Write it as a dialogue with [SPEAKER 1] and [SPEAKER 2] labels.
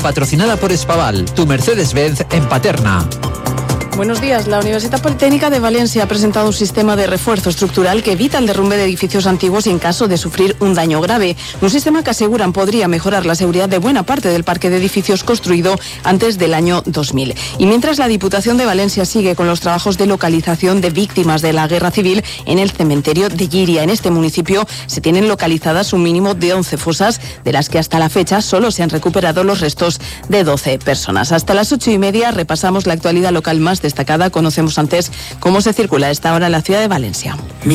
[SPEAKER 1] Patrocinada por Espaval, tu Mercedes-Benz en Paterna.
[SPEAKER 2] Buenos días. La Universidad Politécnica de Valencia ha presentado un sistema de refuerzo estructural que evita el derrumbe de edificios antiguos en caso de sufrir un daño grave. Un sistema que aseguran podría mejorar la seguridad de buena parte del parque de edificios construido antes del año 2000. Y mientras la Diputación de Valencia sigue con los trabajos de localización de víctimas de la guerra civil en el cementerio de Llíria. En este municipio se tienen localizadas un mínimo de 11 fosas, de las que hasta la fecha solo se han recuperado los restos de 12 personas. Hasta las 8:30 repasamos la actualidad local más destacada. Conocemos antes cómo se circula a esta hora en la ciudad de Valencia.